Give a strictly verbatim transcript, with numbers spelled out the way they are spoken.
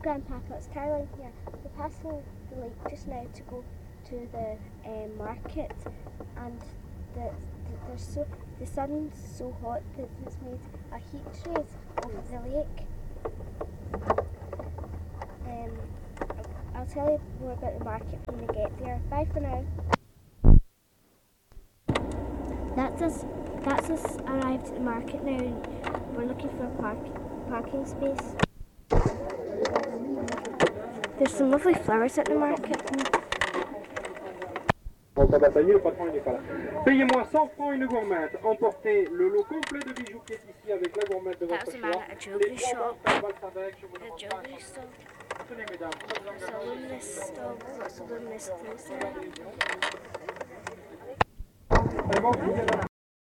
Grandpapa, it's Caroline here. We're passing the lake just now to go to the um, market, and the, the, there's so, the sun's so hot that it's made a heat rays over the lake. Um, I'll tell you more about the market when we get there. Bye for now. That's us, that's us arrived at the market now, and we're looking for a park, parking space. There's some lovely flowers at the market. On va batailler, le patron il n'est pas là. Payez-moi cent francs une gourmette. Emportez le lot complet de bijoux qui est ici avec la gourmette de votre choix. Les trois boîtes avec, je vous demande pas. Tenez mesdames, ça vous engage. There's a luminous stall, lots of luminous clothes there. Allez, bon,